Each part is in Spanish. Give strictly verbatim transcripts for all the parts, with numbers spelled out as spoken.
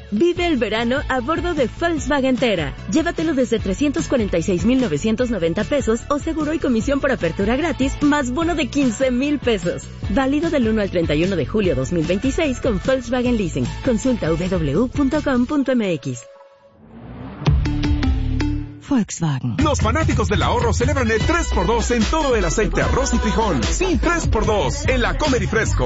Vive el verano a bordo de Volkswagen Tera. Llévatelo desde trescientos cuarenta y seis mil novecientos noventa pesos o seguro y comisión por apertura gratis más bono de quince mil pesos. Válido del uno al treinta y uno de julio dos mil veintiséis con Volkswagen Leasing. Consulta doble u doble u doble u punto com punto m x. Volkswagen. Los fanáticos del ahorro celebran el tres por dos en todo el aceite, arroz y frijol. Sí, tres por dos en la Comer y Fresco.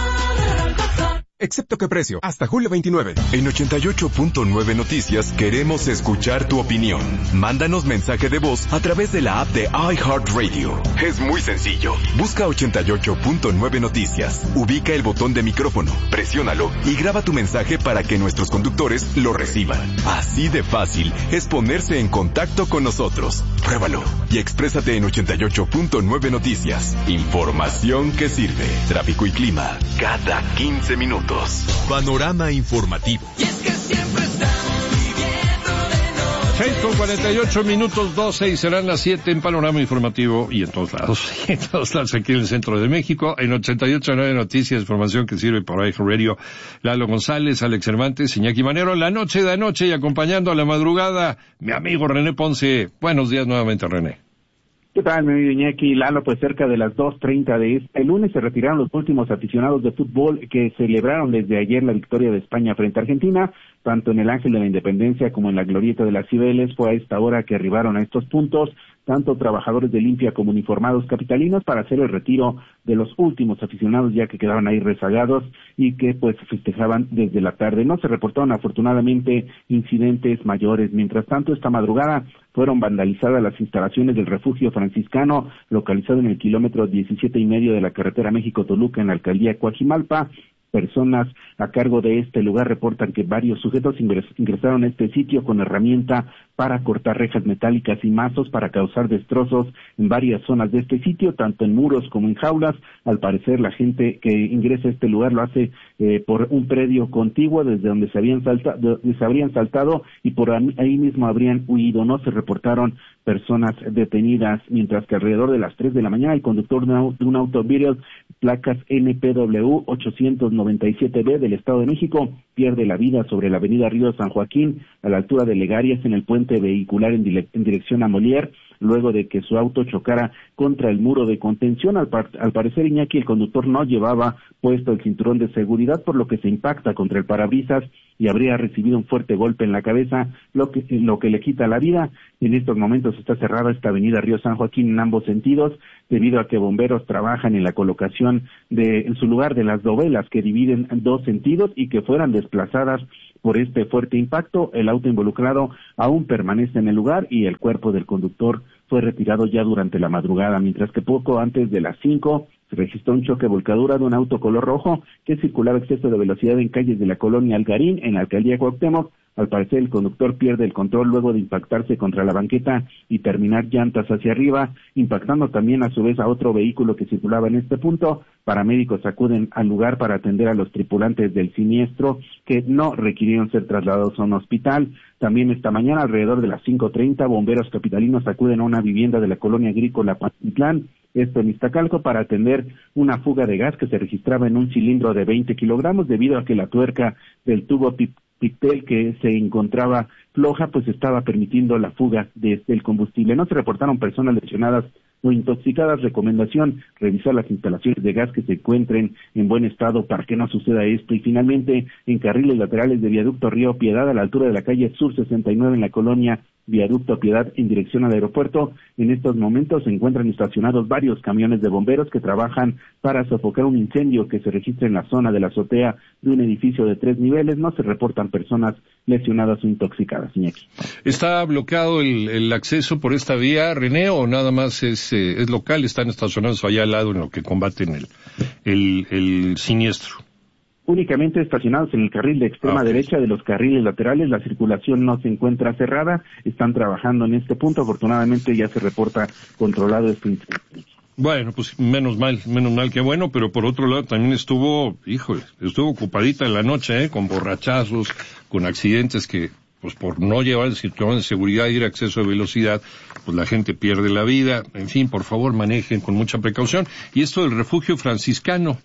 Excepto que precio, hasta julio veintinueve. En ochenta y ocho punto nueve Noticias queremos escuchar tu opinión. Mándanos mensaje de voz a través de la app de iHeartRadio. Es muy sencillo. Busca ochenta y ocho punto nueve Noticias. Ubica el botón de micrófono, presiónalo y graba tu mensaje para que nuestros conductores lo reciban. Así de fácil es ponerse en contacto con nosotros. Pruébalo y exprésate en ochenta y ocho punto nueve Noticias. Información que sirve. Tráfico y clima cada quince minutos. Panorama informativo. Y es que siempre estamos viviendo de noche. seis con cuarenta y ocho minutos, doce y serán las siete en Panorama Informativo y en todos lados, en todos lados aquí en el centro de México, en ochenta y ocho punto nueve Noticias, información que sirve por iHeartRadio. Lalo González, Alex Cervantes, Iñaki Manero, la noche de anoche y acompañando a la madrugada, mi amigo René Ponce. Buenos días nuevamente, René. ¿Qué tal, mi amigo Iñaki? Lalo, pues cerca de las dos treinta de este lunes se retiraron los últimos aficionados de fútbol que celebraron desde ayer la victoria de España frente a Argentina, tanto en el Ángel de la Independencia como en la Glorieta de las Cibeles. Fue a esta hora que arribaron a estos puntos tanto trabajadores de limpia como uniformados capitalinos para hacer el retiro de los últimos aficionados ya que quedaban ahí rezagados y que pues festejaban desde la tarde. No se reportaron afortunadamente incidentes mayores. Mientras tanto, esta madrugada fueron vandalizadas las instalaciones del refugio franciscano localizado en el kilómetro diecisiete y medio de la carretera México-Toluca en la alcaldía Coajimalpa. Personas a cargo de este lugar reportan que varios sujetos ingresaron a este sitio con herramienta para cortar rejas metálicas y mazos para causar destrozos en varias zonas de este sitio, tanto en muros como en jaulas. Al parecer, la gente que ingresa a este lugar lo hace eh, por un predio contiguo desde donde se habían saltado, se habrían saltado y por ahí mismo habrían huido. No se reportaron personas detenidas, mientras que alrededor de las tres de la mañana el conductor de un auto Beetle, placas N P W ochocientos noventa y siete B del Estado de México, pierde la vida sobre la avenida Río San Joaquín, a la altura de Legarias, en el puente vehicular en, dire en dirección a Molière, luego de que su auto chocara contra el muro de contención. Al, par al parecer, Iñaki, el conductor no llevaba puesto el cinturón de seguridad, por lo que se impacta contra el parabrisas y habría recibido un fuerte golpe en la cabeza, lo que, lo que le quita la vida. En estos momentos está cerrada esta avenida Río San Joaquín en ambos sentidos, debido a que bomberos trabajan en la colocación de, en su lugar de las dovelas que dividen dos sentidos y que fueran desplazadas por este fuerte impacto. El auto involucrado aún permanece en el lugar y el cuerpo del conductor fue retirado ya durante la madrugada, mientras que poco antes de las cinco se registró un choque volcadura de un auto color rojo que circulaba a exceso de velocidad en calles de la colonia Algarín, en la alcaldía Cuauhtémoc. Al parecer, el conductor pierde el control luego de impactarse contra la banqueta y terminar llantas hacia arriba, impactando también a su vez a otro vehículo que circulaba en este punto. Paramédicos acuden al lugar para atender a los tripulantes del siniestro, que no requirieron ser trasladados a un hospital. También esta mañana, alrededor de las cinco treinta, bomberos capitalinos acuden a una vivienda de la colonia agrícola Pantitlán, esto en Iztacalco, para atender una fuga de gas que se registraba en un cilindro de veinte kilogramos, debido a que la tuerca del tubo Pictel que se encontraba floja, pues estaba permitiendo la fuga de, del combustible. No se reportaron personas lesionadas o intoxicadas. Recomendación: revisar las instalaciones de gas que se encuentren en buen estado para que no suceda esto. Y finalmente, en carriles laterales de viaducto Río Piedad, a la altura de la calle Sur sesenta y nueve en la colonia Viaducto Piedad en dirección al aeropuerto, en estos momentos se encuentran estacionados varios camiones de bomberos que trabajan para sofocar un incendio que se registra en la zona de la azotea de un edificio de tres niveles. No se reportan personas lesionadas o intoxicadas, Iñaki. ¿Está bloqueado el, el acceso por esta vía, René, o nada más es, eh, es local? ¿Están estacionados allá al lado en lo que combaten el, el, el siniestro? Únicamente estacionados en el carril de extrema okay. derecha de los carriles laterales. La circulación no se encuentra cerrada, están trabajando en este punto. Afortunadamente ya se reporta controlado este incendio. Bueno, pues menos mal, menos mal que bueno, pero por otro lado también estuvo, híjole, estuvo ocupadita en la noche, ¿eh? Con borrachazos, con accidentes que, pues por no llevar el cinturón de seguridad y ir a exceso de velocidad, pues la gente pierde la vida. En fin, por favor, manejen con mucha precaución. Y esto del refugio franciscano,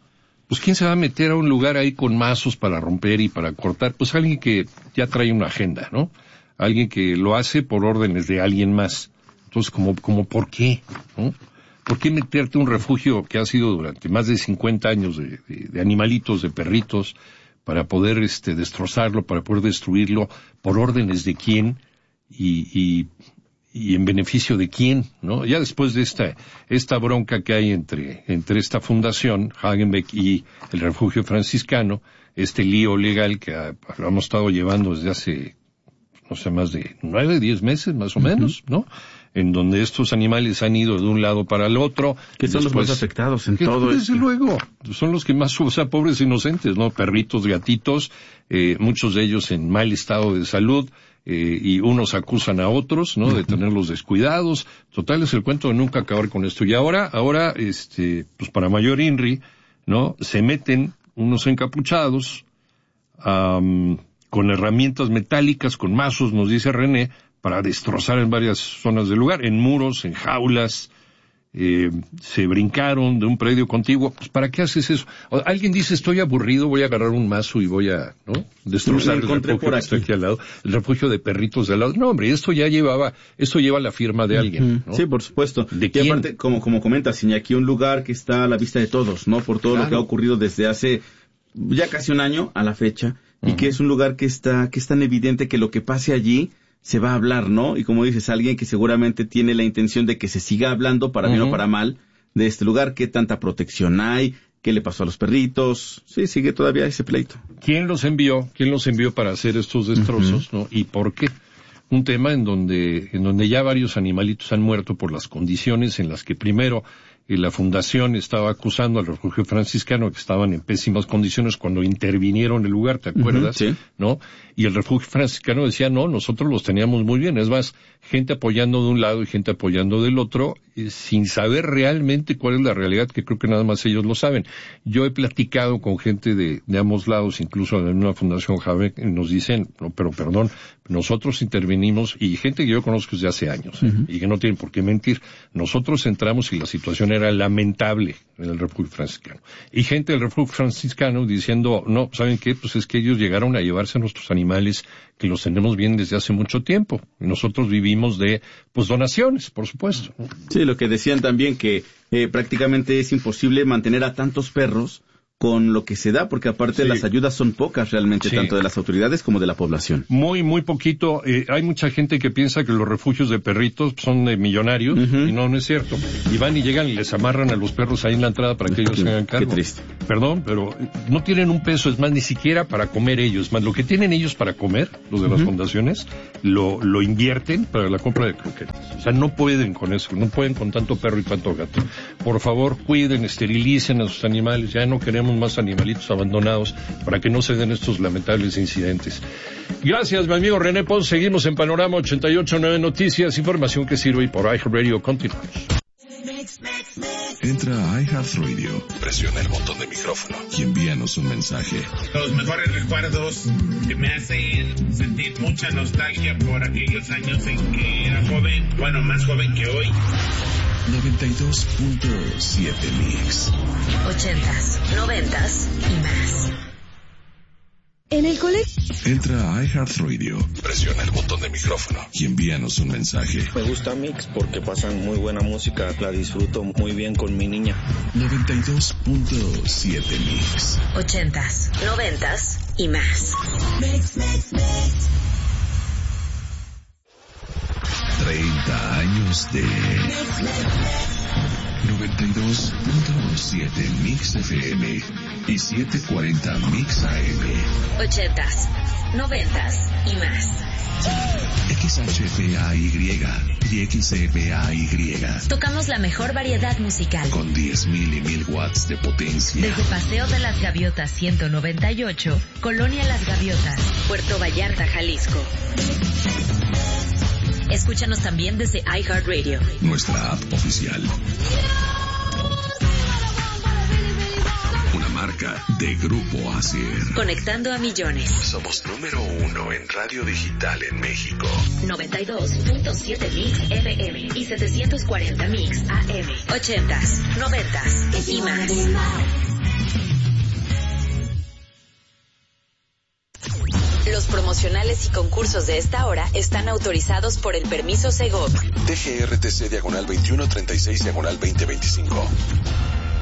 pues ¿quién se va a meter a un lugar ahí con mazos para romper y para cortar? Pues alguien que ya trae una agenda, ¿no? Alguien que lo hace por órdenes de alguien más. Entonces, como, como ¿por qué? ¿No? ¿Por qué meterte a un refugio que ha sido durante más de cincuenta años de, de, de animalitos, de perritos, para poder este destrozarlo, para poder destruirlo, por órdenes de quién y, y, y en beneficio de quién, ¿no? Ya después de esta, esta bronca que hay entre, entre esta fundación, Hagenbeck, y el refugio franciscano, este lío legal que ha, lo hemos estado llevando desde hace, no sé, más de nueve, diez meses, más o menos, ¿no? En donde estos animales han ido de un lado para el otro. Que son Después, los más afectados en que, todo desde esto. luego, son los que más, o sea, pobres inocentes, ¿no? Perritos, gatitos, eh, muchos de ellos en mal estado de salud, eh, y unos acusan a otros, ¿no? De tenerlos descuidados. Total, es el cuento de nunca acabar con esto. Y ahora, ahora, este, pues para mayor INRI, ¿no? Se meten unos encapuchados, um, con herramientas metálicas, con mazos, nos dice René, para destrozar en varias zonas del lugar, en muros, en jaulas, eh, se brincaron de un predio contiguo. Pues, ¿para qué haces eso? O, alguien dice, estoy aburrido, voy a agarrar un mazo y voy a, ¿no? Destrozar el refugio por aquí. Que está aquí al lado, el refugio de perritos de al lado. No, hombre, esto ya llevaba, esto lleva la firma de alguien, ¿no? Sí, por supuesto. ¿De y quién? aparte, como, como comentas, Iñaki, un lugar que está a la vista de todos, ¿no? Por todo Claro. lo que ha ocurrido desde hace ya casi un año a la fecha, uh-huh. y que es un lugar que está, que es tan evidente que lo que pase allí se va a hablar, ¿no? Y como dices, alguien que seguramente tiene la intención de que se siga hablando, para uh-huh. bien o para mal, de este lugar, qué tanta protección hay, qué le pasó a los perritos. Sí, sigue todavía ese pleito. ¿Quién los envió? ¿Quién los envió para hacer estos destrozos, uh-huh. ¿no? ¿Y por qué? Un tema en donde, en donde ya varios animalitos han muerto por las condiciones en las que primero y la fundación estaba acusando al refugio franciscano que estaban en pésimas condiciones cuando intervinieron en el lugar, ¿te acuerdas? Uh-huh, sí. ¿No? Y el refugio franciscano decía, no, nosotros los teníamos muy bien. Es más, gente apoyando de un lado y gente apoyando del otro, eh, sin saber realmente cuál es la realidad, que creo que nada más ellos lo saben. Yo he platicado con gente de, de ambos lados, incluso en una fundación Hagenbeck, y nos dicen, no, pero perdón, nosotros intervenimos, y gente que yo conozco desde hace años, ¿eh? Uh-huh. y que no tienen por qué mentir. Nosotros entramos y la situación era lamentable en el refugio franciscano. Y gente del refugio franciscano diciendo, no, ¿saben qué? Pues es que ellos llegaron a llevarse a nuestros animales que los tenemos bien desde hace mucho tiempo. Y nosotros vivimos de, pues, donaciones, por supuesto. Sí, lo que decían también que eh, prácticamente es imposible mantener a tantos perros con lo que se da, porque aparte sí. las ayudas son pocas realmente, sí. tanto de las autoridades como de la población. Muy, muy poquito. Eh, hay mucha gente que piensa que los refugios de perritos son de millonarios, uh-huh. y no, no es cierto. Y van y llegan y les amarran a los perros ahí en la entrada para que ellos se hagan cargo. Qué triste. Perdón, pero no tienen un peso, es más, ni siquiera para comer ellos. Más, lo que tienen ellos para comer, los de las uh-huh. fundaciones, lo, lo invierten para la compra de croquetas. O sea, no pueden con eso, no pueden con tanto perro y tanto gato. Por favor, cuiden, esterilicen a sus animales, ya no queremos más animalitos abandonados para que no se den estos lamentables incidentes. Gracias, mi amigo René Pons. Seguimos en Panorama ochenta y ocho punto nueve Noticias, información que sirve, y por iHeartRadio continuamos. Entra a iHeartRadio, presiona el botón de micrófono y envíanos un mensaje. Los mejores recuerdos que me hacen sentir mucha nostalgia por aquellos años en que era joven, bueno, más joven que hoy. noventa y dos punto siete Mix. Ochentas, noventas y más. En el colegio. Entra a iHeartRadio, presiona el botón de micrófono y envíanos un mensaje. Me gusta Mix porque pasan muy buena música, la disfruto muy bien con mi niña. noventa y dos punto siete Mix. Ochentas, noventas y más. Mix, mix, mix. treinta años de noventa y dos punto siete Mix F M y setecientos cuarenta Mix A M. Ochentas, noventas y más. X H P A Y y X E P A Y. Tocamos la mejor variedad musical. Con diez mil y mil watts de potencia. Desde Paseo de las Gaviotas ciento noventa y ocho, Colonia Las Gaviotas, Puerto Vallarta, Jalisco. Escúchanos también desde iHeartRadio, nuestra app oficial. Una marca de Grupo Asier. Conectando a millones. Somos número uno en radio digital en México. noventa y dos punto siete Mix F M y setecientos cuarenta Mix A M. Ochentas, noventas y más. Los promocionales y concursos de esta hora están autorizados por el permiso Segov. T G R T C diagonal veintiuno treinta y seis diagonal veinte veinticinco.